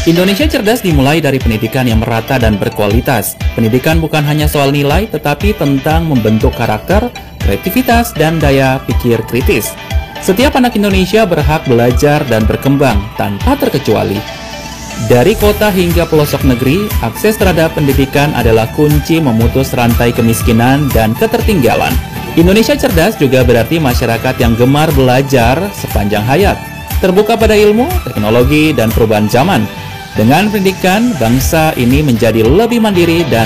Indonesia cerdas dimulai dari pendidikan yang merata dan berkualitas. Pendidikan bukan hanya soal nilai, tetapi tentang membentuk karakter, kreativitas, dan daya pikir kritis. Setiap anak Indonesia berhak belajar dan berkembang tanpa terkecuali. Dari kota hingga pelosok negeri, akses terhadap pendidikan adalah kunci memutus rantai kemiskinan dan ketertinggalan. Indonesia cerdas juga berarti masyarakat yang gemar belajar sepanjang hayat, terbuka pada ilmu, teknologi, dan perubahan zaman. Dengan pendidikan, bangsa ini menjadi lebih mandiri dan